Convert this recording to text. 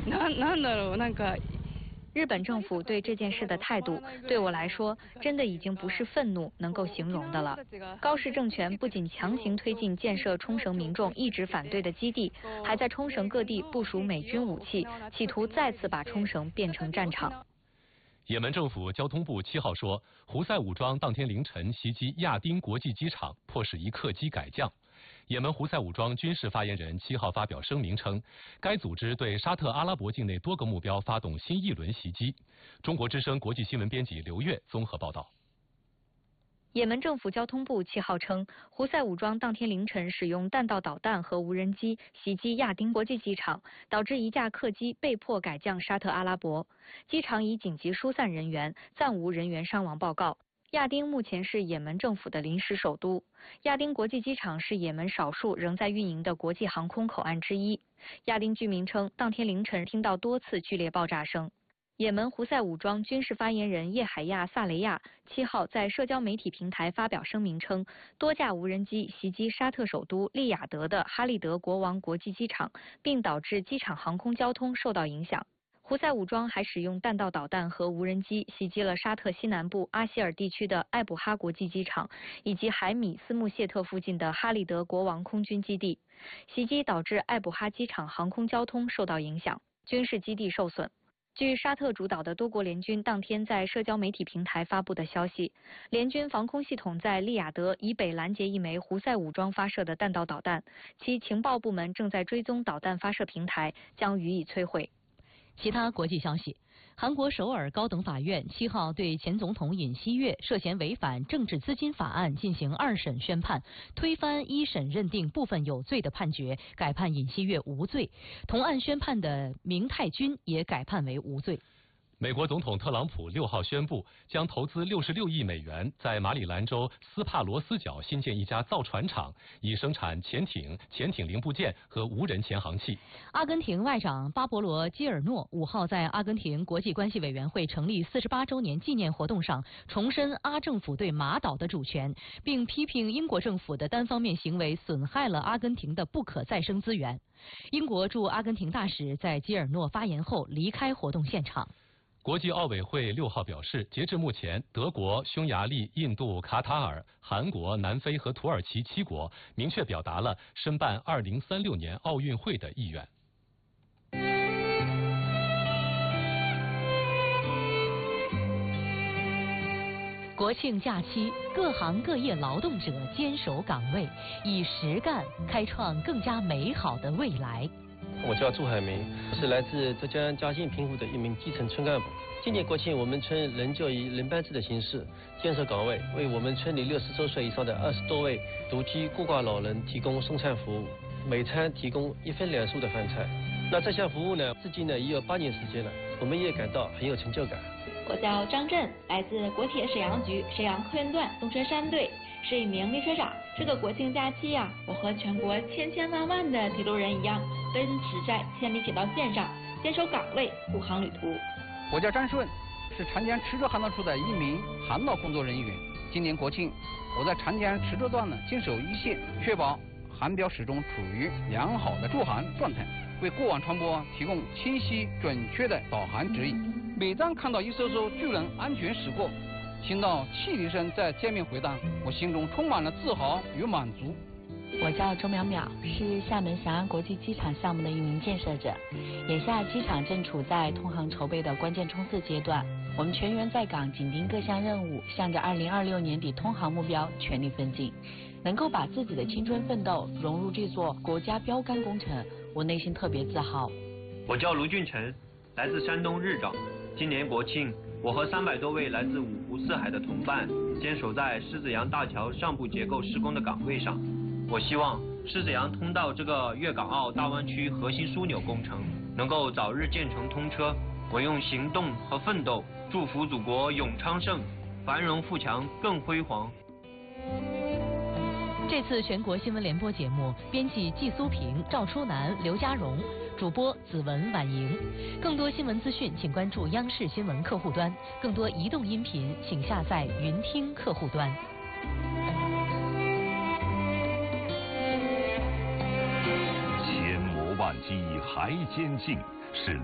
日本政府对这件事的态度，对我来说，真的已经不是愤怒能够形容的了。高市政权不仅强行推进建设冲绳民众一直反对的基地，还在冲绳各地部署美军武器，企图再次把冲绳变成战场。 也门政府交通部7号说，胡塞武装当天凌晨袭击亚丁国际机场，迫使一客机改降。也门胡塞武装军事发言人7号发表声明称，该组织对沙特阿拉伯境内多个目标发动新一轮袭击。中国之声国际新闻编辑刘越综合报道。 也门政府交通部7号称，胡塞武装当天凌晨使用弹道导弹和无人机袭击亚丁国际机场，导致一架客机被迫改降沙特阿拉伯。机场已紧急疏散人员，暂无人员伤亡报告。亚丁目前是也门政府的临时首都。亚丁国际机场是也门少数仍在运营的国际航空口岸之一。亚丁居民称，当天凌晨听到多次剧烈爆炸声。也门胡塞武装军事发言人叶海亚·萨雷亚7号在社交媒体平台发表声明称，多架无人机袭击沙特首都利雅得的哈利德国王国际机场，并导致机场航空交通受到影响。胡塞武装还使用弹道导弹和无人机袭击了沙特西南部阿希尔地区的艾卜哈国际机场，以及海米斯穆谢特附近的哈利德国王空军基地。袭击导致艾卜哈机场航空交通受到影响，军事基地受损。据沙特主导的多国联军当天在社交媒体平台发布的消息，联军防空系统在利雅得以北拦截一枚胡塞武装发射的弹道导弹，其情报部门正在追踪导弹发射平台，将予以摧毁。 其他国际消息，韩国首尔高等法院7号对前总统尹锡悦涉嫌违反政治资金法案进行2审宣判，推翻1审认定部分有罪的判决，改判尹锡悦无罪。同案宣判的明泰君也改判为无罪。 美国总统特朗普6号宣布，将投资66亿美元在马里兰州斯帕罗斯角新建一家造船厂，以生产潜艇、潜艇零部件和无人潜航器。 阿根廷外长巴勃罗·基尔诺5号在阿根廷国际关系委员会成立48周年纪念活动上，重申阿政府对马岛的主权，并批评英国政府的单方面行为损害了阿根廷的不可再生资源。英国驻阿根廷大使在基尔诺发言后离开活动现场。 国际奥委会6号表示，截至目前，德国、匈牙利、印度、卡塔尔、韩国、南非和土耳其7国明确表达了申办2036年奥运会的意愿。 国庆假期，各行各业劳动者坚守岗位，以实干开创更加美好的未来。 我叫祝海明，是来自浙江嘉兴平湖的一名基层村干部。今年国庆，我们村仍旧以轮班制的形式坚守岗位，为我们村里60周岁以上的20多位独居孤寡老人提供送餐服务，每餐提供1分2粟的饭菜。那这项服务呢，至今呢已有8年时间了，我们也感到很有成就感。 我叫张震，来自国铁沈阳局沈阳客运段东川山队，是一名列车长。这个国庆假期呀，我和全国千万的铁路人一样，奔驰在千里铁道线上，坚守岗位，护航旅途。 我叫张顺，是长江池州航道处的一名航道工作人员。今年国庆，我在长江池州段呢坚守一线，确保航标始终处于良好的驻航状态，为过往船舶提供清晰准确的导航指引。每当看到一艘艘巨轮安全驶过，听到汽笛声在街面回荡，我心中充满了自豪与满足。 我叫周淼淼，是厦门翔安国际机场项目的一名建设者。眼下机场正处在通航筹备的关键冲刺阶段，我们全员在岗，紧盯各项任务，向着2026年底通航目标全力奋进。能够把自己的青春奋斗融入这座国家标杆工程，我内心特别自豪。 我叫卢俊成，来自山东日照。今年国庆，我和300多位来自五湖四海的同伴坚守在狮子洋大桥上部结构施工的岗位上。我希望狮子洋通道这个粤港澳大湾区核心枢纽工程能够早日建成通车。我用行动和奋斗祝福祖国永昌盛，繁荣富强更辉煌。 这次全国新闻联播节目，编辑季苏平、赵初南、刘家荣，主播子文、婉莹。更多新闻资讯，请关注央视新闻客户端；更多移动音频，请下载云听客户端。 千磨万击还坚劲，是